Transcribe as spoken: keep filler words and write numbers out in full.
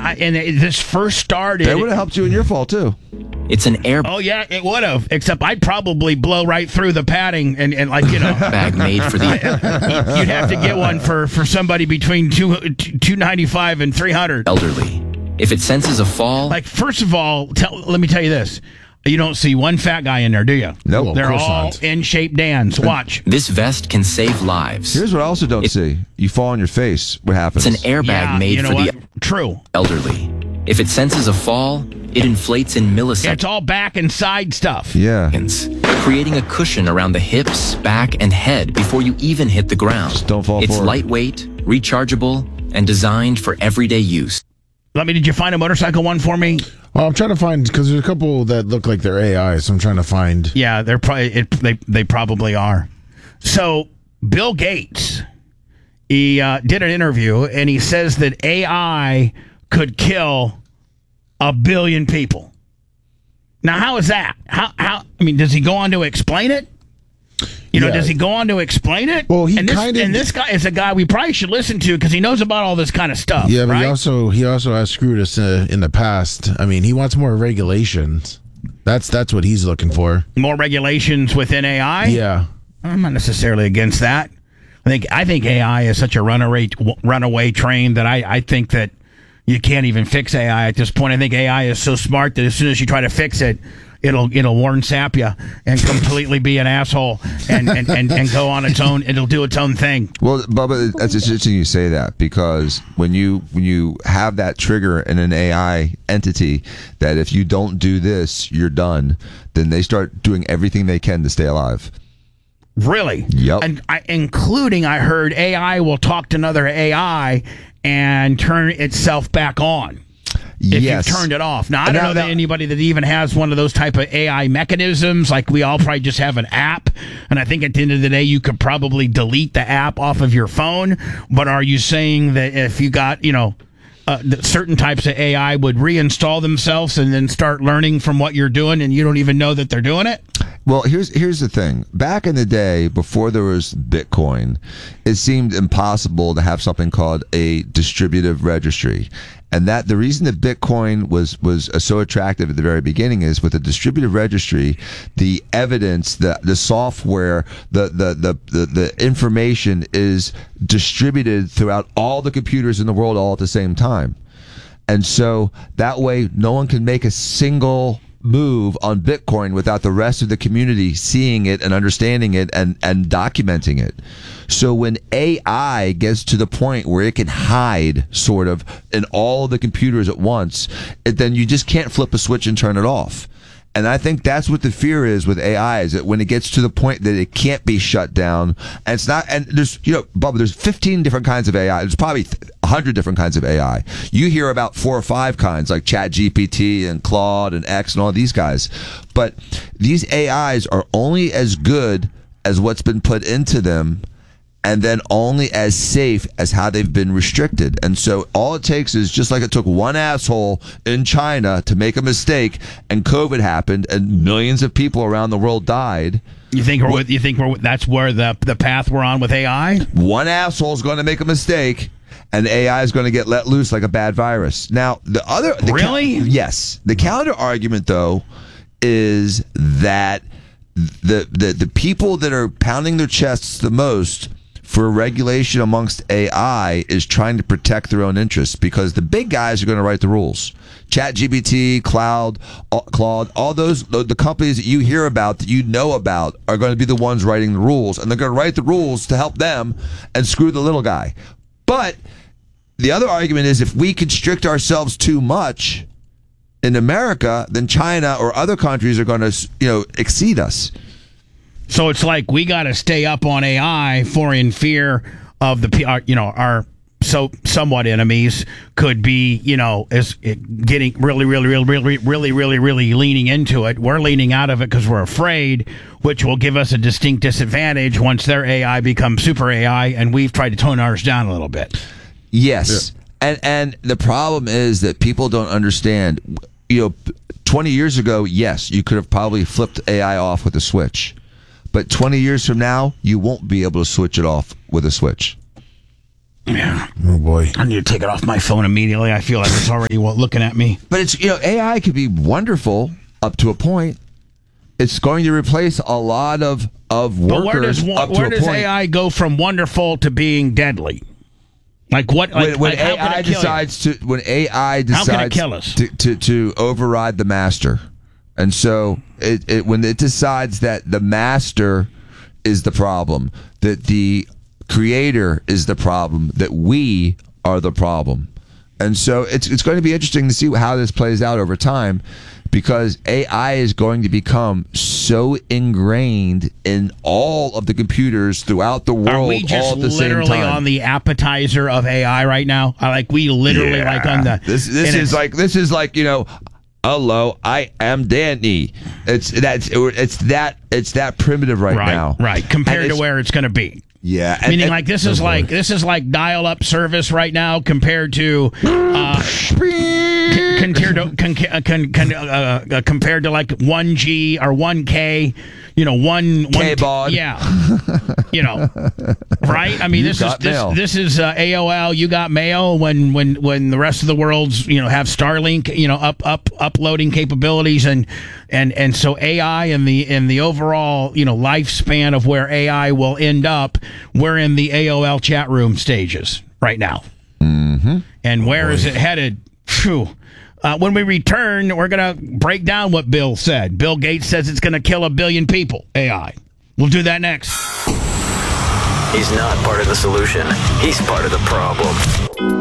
I, and it, this first started. That would have helped you in your fall too. It's an air Oh yeah, it would have. Except I'd probably blow right through the padding and, and like you know, bag made for the you'd have to get one for, for somebody between two two ninety five and three hundred. elderly. If it senses a fall, Like first of all, tell, let me tell you this: you don't see one fat guy in there, do you? Nope. Well, of They're course all not. in shape Dans. Watch. this vest can save lives. Here's what I also don't see: you fall on your face. What happens? It's an airbag Yeah, made you know for what? the True. elderly. If it senses a fall, it inflates in milliseconds. It's all back and side stuff. Yeah. Creating a cushion around the hips, back, and head before you even hit the ground. Just don't fall It's forward. lightweight, rechargeable, and designed for everyday use. Let me. Did you find a motorcycle one for me? Well, I'm trying to find, because there's a couple that look like they're A I, so I'm trying to find. Yeah, they're probably it, they they probably are. So Bill Gates, he uh, did an interview and he says that A I could kill a billion people. Now, how is that? How how? I mean, does he go on to explain it? You know, Yeah. does he go on to explain it? Well, he and this, kinda- and this guy is a guy we probably should listen to because he knows about all this kind of stuff. Yeah, but right? he also he also has screwed us uh, in the past. I mean, he wants more regulations. That's that's what he's looking for. More regulations within A I. Yeah. I'm not necessarily against that. I think I think A I is such a runaway runaway train that I, I think that you can't even fix A I at this point. I think A I is so smart that as soon as you try to fix it, it'll it'll warn sap you and completely be an asshole and, and, and, and go on its own. It'll do its own thing. Well, Bubba, that's interesting you say that, because when you when you have that trigger in an A I entity that if you don't do this, you're done, then they start doing everything they can to stay alive. Really? Yep. And I, including, I heard A I will talk to another A I and turn itself back on. If Yes. you've turned it off. Now, I don't Now- know that now- anybody that even has one of those type of A I mechanisms. Like, we all probably just have an app. And I think at the end of the day, you could probably delete the app off of your phone. But are you saying that if you got, you know, uh, that certain types of A I would reinstall themselves and then start learning from what you're doing and you don't even know that they're doing it? Well, here's here's the thing. Back in the day, before there was Bitcoin, it seemed impossible to have something called a distributive registry. And that the reason that Bitcoin was was uh, so attractive at the very beginning is with a distributive registry, the evidence, the the software, the the the the, the information is distributed throughout all the computers in the world all at the same time. And so that way no one can make a single move on Bitcoin without the rest of the community seeing it and understanding it and, and documenting it. So when A I gets to the point where it can hide sort of in all of the computers at once, it, then you just can't flip a switch and turn it off. And I think that's what the fear is with A I, is that when it gets to the point that it can't be shut down, and it's not, and there's, you know, Bubba, there's fifteen different kinds of A I. There's probably one hundred different kinds of A I. You hear about four or five kinds, like ChatGPT and Claude and X and all these guys. But these A Is are only as good as what's been put into them, and then only as safe as how they've been restricted. And so all it takes is, just like it took one asshole in China to make a mistake and COVID happened and millions of people around the world died. You think we're with, you think we're that's where the the path we're on with A I? One asshole is going to make a mistake and A I is going to get let loose like a bad virus. Now, the other... The Really? Ca- yes. The counter argument, though, is that the, the, the people that are pounding their chests the most for regulation amongst A I is trying to protect their own interests, because the big guys are going to write the rules. ChatGPT, Cloud, all, Claude, all those, the, the companies that you hear about, that you know about, are going to be the ones writing the rules, and they're going to write the rules to help them and screw the little guy. But the other argument is, if we constrict ourselves too much in America, then China or other countries are going to, you know, exceed us. So it's like we got to stay up on A I for in fear of the, our, you know, our so somewhat enemies could be, you know, as it getting really, really, really, really, really, really, really leaning into it. We're leaning out of it because we're afraid, which will give us a distinct disadvantage once their A I becomes super A I, and we've tried to tone ours down a little bit. Yes. Yeah. And and the problem is that people don't understand. You know, twenty years ago, yes, you could have probably flipped A I off with a switch. But twenty years from now, you won't be able to switch it off with a switch. Yeah. Oh boy. I need to take it off my phone immediately. I feel like it's already looking at me. But it's, you know, A I could be wonderful up to a point. It's going to replace a lot of, of workers But where does, up where to a does point. A I go from wonderful to being deadly? Like what? Like, when when like how A I can it kill you? decides to when A I How can it decides kill us? To, to to override the master, and so it, it when it decides that the master is the problem, that the creator is the problem, that we are the problem, and so it's it's going to be interesting to see how this plays out over time. Because A I is going to become so ingrained in all of the computers throughout the world, Are we just all at the same literally time. on the appetizer of A I right now? I Like we literally Yeah. like on the this this and is it's- like this is like you know, hello, I am Danny. It's that's it's that it's that primitive right, right, now, right compared And to it's- where it's going to be. Yeah, and- Meaning, and- like this is like this is like dial-up service right now compared to uh, c- compared to con, con, con, uh, uh, compared to like one G or one K, you know, one one K-Baud. yeah, you know, right? I mean, You this is got this, mail. this is uh, A O L. You got mail when when when the rest of the world's you know have Starlink, you know, up up uploading capabilities and and and so A I and the and the overall you know lifespan of where A I will end up. We're in the A O L chat room stages right now. Mm-hmm. And where is it headed? Phew. Uh, when we return, we're going to break down what Bill said. Bill Gates says it's going to kill a billion people, A I. We'll do that next. He's not part of the solution. He's part of the problem.